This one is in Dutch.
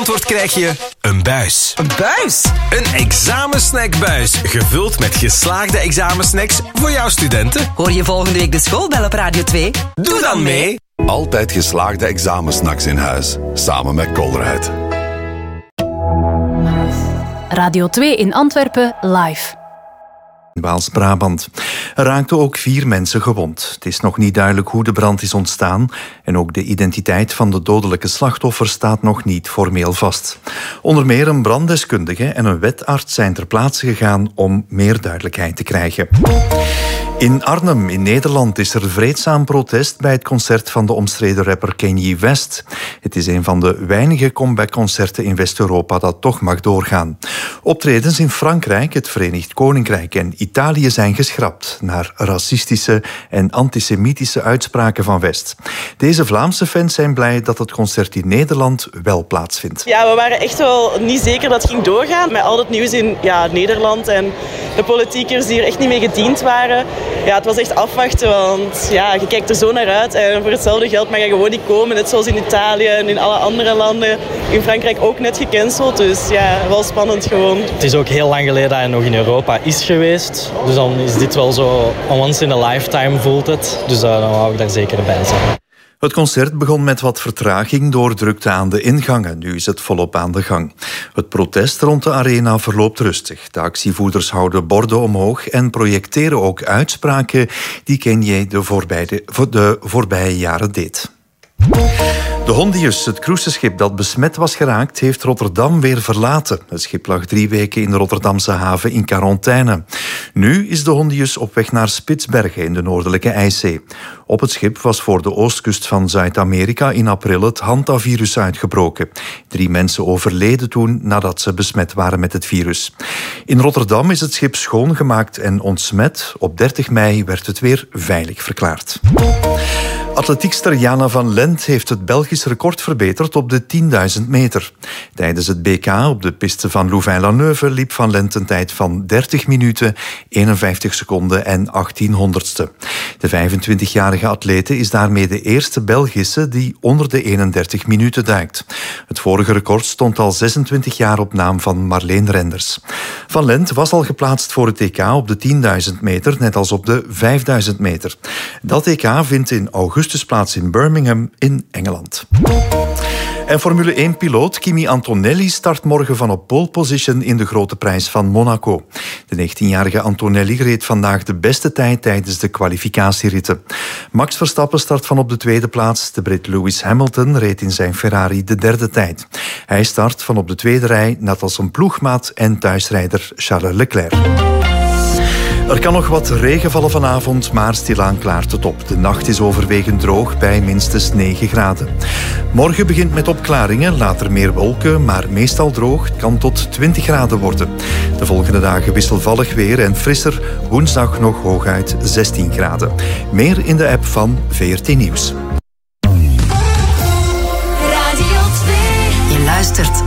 Antwoord krijg je een buis. Een buis? Een examensnackbuis, gevuld met geslaagde examensnacks voor jouw studenten. Hoor je volgende week de schoolbel op Radio 2? Doe dan mee! Altijd geslaagde examensnacks in huis, samen met Colruyt. Radio 2 in Antwerpen live. Waals-Brabant. Er raakten ook 4 mensen gewond. Het is nog niet duidelijk hoe de brand is ontstaan en ook de identiteit van de dodelijke slachtoffer staat nog niet formeel vast. Onder meer een branddeskundige en een wetarts zijn ter plaatse gegaan om meer duidelijkheid te krijgen. In Arnhem, in Nederland, is er vreedzaam protest bij het concert van de omstreden rapper Kanye West. Het is een van de weinige comebackconcerten in West-Europa dat toch mag doorgaan. Optredens in Frankrijk, het Verenigd Koninkrijk en Italië zijn geschrapt naar racistische en antisemitische uitspraken van West. Deze Vlaamse fans zijn blij dat het concert in Nederland wel plaatsvindt. Ja, we waren echt wel niet zeker dat het ging doorgaan met al het nieuws in Nederland en de politiekers die er echt niet mee gediend waren. Ja, het was echt afwachten, want je kijkt er zo naar uit en voor hetzelfde geld mag je gewoon niet komen, net zoals in Italië en in alle andere landen. In Frankrijk ook net gecanceld, dus wel spannend gewoon. Het is ook heel lang geleden dat hij nog in Europa is geweest, dus dan is dit wel zo once in a lifetime voelt het, dus dan wou ik daar zeker bij zijn. Het concert begon met wat vertraging door drukte aan de ingangen. Nu is het volop aan de gang. Het protest rond de arena verloopt rustig. De actievoerders houden borden omhoog en projecteren ook uitspraken die Kanye de voorbije jaren deed. De Hondius, het cruiseschip dat besmet was geraakt, heeft Rotterdam weer verlaten. Het schip lag 3 weken in de Rotterdamse haven in quarantaine. Nu is de Hondius op weg naar Spitsbergen in de Noordelijke IJszee. Op het schip was voor de oostkust van Zuid-Amerika in april het hantavirus uitgebroken. 3 mensen overleden toen nadat ze besmet waren met het virus. In Rotterdam is het schip schoongemaakt en ontsmet. Op 30 mei werd het weer veilig verklaard. Atletiekster Jana van Lent heeft het Belgisch record verbeterd op de 10.000 meter. Tijdens het BK op de piste van Louvain-la-Neuve liep Van Lent een tijd van 30 minuten, 51 seconden en 1800ste. De 25-jarige atlete is daarmee de eerste Belgische die onder de 31 minuten duikt. Het vorige record stond al 26 jaar op naam van Marleen Renders. Van Lent was al geplaatst voor het EK op de 10.000 meter, net als op de 5.000 meter. Dat EK vindt in augustus plaats in Birmingham in Engeland. En Formule 1-piloot Kimi Antonelli start morgen van op pole position in de Grote Prijs van Monaco. De 19-jarige Antonelli reed vandaag de beste tijd tijdens de kwalificatieritten. Max Verstappen start van op de 2e plaats. De Brit Lewis Hamilton reed in zijn Ferrari de 3e tijd. Hij start van op de 2e rij, net als een ploegmaat en thuisrijder Charles Leclerc. Er kan nog wat regen vallen vanavond, maar stilaan klaart het op. De nacht is overwegend droog bij minstens 9 graden. Morgen begint met opklaringen, later meer wolken, maar meestal droog. Het kan tot 20 graden worden. De volgende dagen wisselvallig weer en frisser. Woensdag nog hooguit 16 graden. Meer in de app van VRT Nieuws. Radio 2. Je luistert